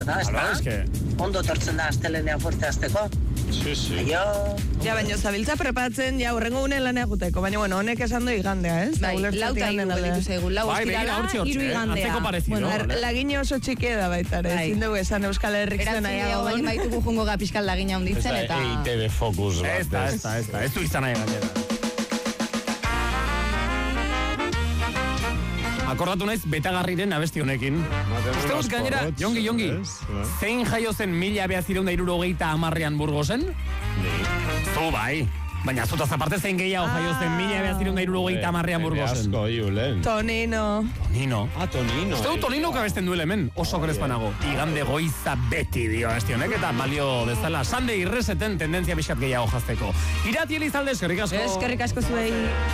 Ondo tortzen da astelenean fuerte azteko. Sí. Aio. Ja, baina zabiltza prepatzen, ja, horrengo unen lanea guteko. Baina, bueno, honek esan du igandea, ez? Bai, lauta iru belitu zaigun. Lau ostirala, iru igandea. Antzeko parezido. Bueno, lagine oso txikia da baita, ere. Ezin dugu esan Euskal Herrik zen nahiago. Baina baitugu jungo gapiskal lagina hunditzen, eta... EITB Focus bat. Ez du izan nahi gainera. Akordatu naiz betagarriren abesti honekin. Uste guz gainera, jongi. Zein jaio zen 1970an Burgosen? Zu bai. Baina zutaz aparte zein gehiago jaio zen 1970an Burgosen. Tonino. Tonino. Uste du Tonino kabesten duele hemen, oso grezpanago. Igande goiza beti dio abesti honek, eta balio dezala Sunday irreseten tendentzia pixkat gehiago jazteko. Irati Elizalde, eskerrik asko. Eskerrik asko zuei.